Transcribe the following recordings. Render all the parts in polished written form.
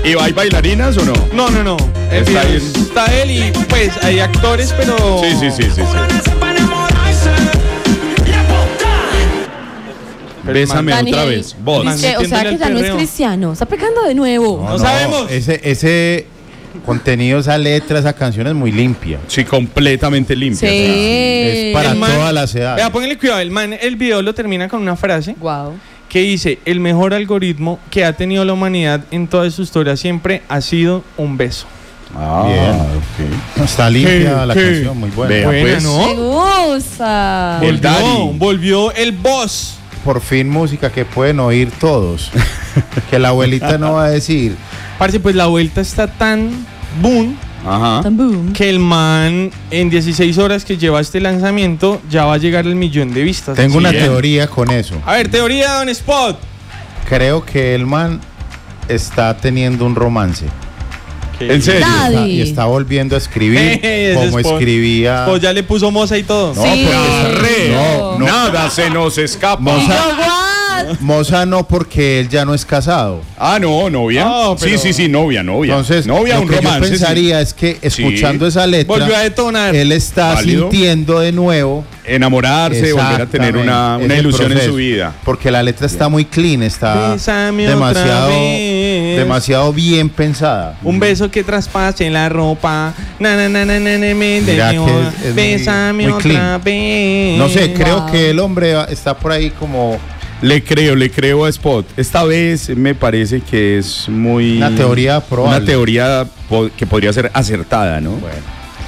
¿Y hay bailarinas o no? No. Está él y pues hay actores, pero... Sí. Bésame Daniel, otra vez. Vos. Dice, o sea que ya no es cristiano. Está pecando de nuevo. No sabemos. Ese contenido, esa letra, esa canción es muy limpia. Sí, completamente limpia. Sí. Es para El man- todas las edades. Vea, pónganle cuidado. El video lo termina con una frase Wow. que dice: el mejor algoritmo que ha tenido la humanidad en toda su historia siempre ha sido un beso. Bien. Está limpia la ¿Qué? canción, muy buena. Vea, Buena, pues. ¿no? Me gusta. El Daddy. Volvió el boss. Por fin música que pueden oír todos. Que la abuelita no va a decir. Parce, pues la vuelta está tan boom Ajá. Tan boom. que el man en 16 horas que lleva este lanzamiento ya va a llegar al 1.000.000 de vistas. Tengo una bien. teoría con eso. A ver, teoría Don Spot. Creo que el man está teniendo un romance. ¿En serio? Daddy. Y está volviendo a escribir Ese como Spot. escribía. Pues ya le puso moza y todo. No, Sí. porque- No, nada se nos escapa. Y yo, what? Moza no, porque él ya no es casado. Ah, no, novia. No, pero- Sí, novia. Entonces, novia, lo un que romance. yo pensaría es que escuchando esa letra, Volvió a detonar. él está Válido. sintiendo de nuevo Enamorarse, volver a tener una exactamente, ilusión ese en su proceso. vida. Porque la letra está muy clean, está Bésame demasiado, otra vez. demasiado bien pensada. Un beso que traspase la ropa. Me Mira dañó. que es muy- Bésame muy otra clean. vez. No sé, creo Wow. que el hombre está por ahí como Le creo a Spot. Esta vez me parece que es muy... una teoría probable. Una teoría que podría ser acertada, ¿no? Bueno,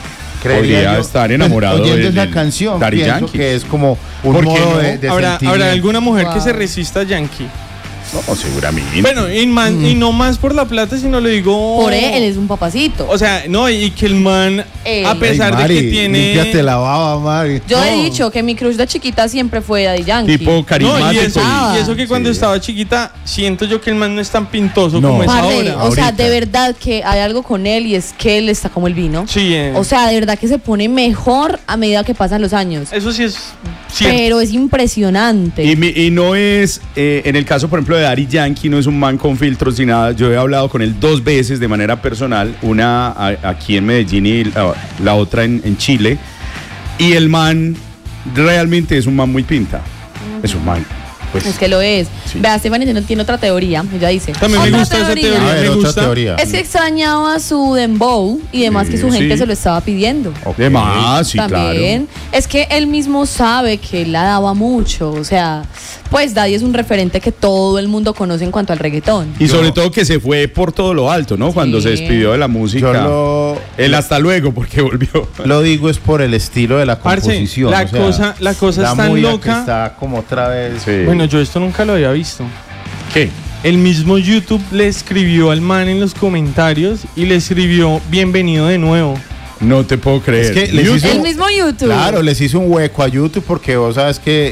Podría estar enamorado oyendo del- esa del canción, Daddy pienso Yankee. que es como un ¿Por qué modo no? de ¿Habrá sentimiento. alguna mujer que Wow. se resista a Yankee? No, seguramente. Bueno, y no más por la plata, sino le digo... Por él es un papacito. O sea, no, y que el man, Ey. a pesar Ay, Mari, de que tiene... límpiate la baba, Mari. Yo he no. dicho que mi crush de chiquita siempre fue Daddy Yankee. Tipo No, carismático. y eso que cuando Sí. estaba chiquita, siento yo que el man no es tan pintoso No. como es Parce, ahora. o sea, ahorita. de verdad que hay algo con él y es que él está como el vino. Sí, O sea, de verdad que se pone mejor a medida que pasan los años. eso sí es cierto. Pero es impresionante. Y no es, en el caso, por ejemplo, de Daddy Yankee, no es un man con filtros ni nada. Yo he hablado con él 2 veces de manera personal, una aquí en Medellín y la otra en Chile. Y el man realmente es un man muy pinta. Es un man, pues... Es que lo es. Sí. Vea, Stephanie tiene otra teoría. Ella dice. También me "Otra gusta esa teoría. A ver, me otra gusta. teoría. Es que extrañaba su dembow y demás que su gente Sí. se lo estaba pidiendo. Ok. De más, sí, También. claro. Es que él mismo sabe que él la daba mucho. O sea, pues Daddy es un referente que todo el mundo conoce en cuanto al reggaetón. Y sobre todo que se fue por todo lo alto, ¿no? Cuando se despidió de la música. Él hasta luego, porque volvió. Lo digo es por el estilo de la Parce, composición. la o sea, cosa es tan movida que loca. está como otra vez. Sí. Bueno, yo esto nunca lo había visto. ¿Qué? El mismo YouTube le escribió al man en los comentarios y le escribió bienvenido de nuevo. No te puedo creer. Es que les YouTube. hizo- El mismo YouTube. Claro, les hizo un hueco a YouTube porque vos sabes que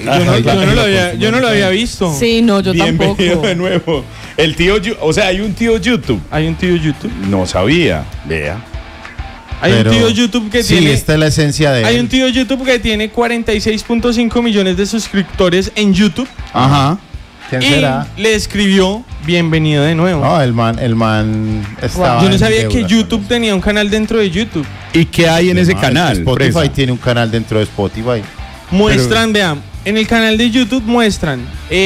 Yo no lo había visto. Sí, no, yo Bienvenido tampoco. de nuevo. El tío, o sea, hay un tío YouTube. Hay un tío YouTube. No sabía. Vea. Hay Pero- un tío YouTube que sí, tiene. esta es la esencia de Hay él. un tío YouTube que tiene 46.5 millones de suscriptores en YouTube. Ajá. ¿Quién Y será? le escribió bienvenido de nuevo. No, el man estaba Yo no en sabía que deuda YouTube con tenía un canal dentro de YouTube. ¿Y qué hay en eso. ese Ah, canal? Spotify presa? tiene un canal dentro de Spotify. Muestran, vean, en el canal de YouTube muestran,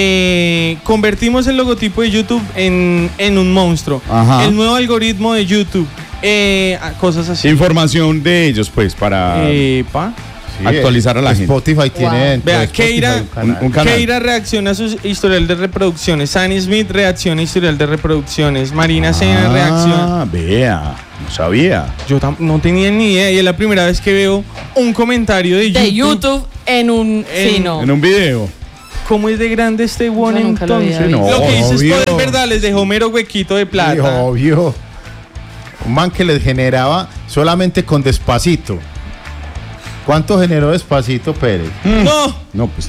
convertimos el logotipo de YouTube en un monstruo. Ajá. El nuevo algoritmo de YouTube. Cosas así. Información de ellos, pues, para Pa. Sí, actualizar a la gente. Spotify tiene Wow. dentro Vea, de Spotify Keira- un canal. un canal. Keira reacciona a su historial de reproducciones. Sunny Smith reacciona a historial de reproducciones. Marina Sena reacciona. Vea. No sabía. Yo no tenía ni idea y es la primera vez que veo un comentario de YouTube. De YouTube en un. Sí, no. En un video. ¿Cómo es de grande este one Yo nunca lo había entonces? visto. Lo que dices Obvio. es verdad, les dejó mero huequito de plata. Sí, obvio. Un man que les generaba solamente con Despacito. ¿Cuánto generó Despacito, Pérez? No. No, pues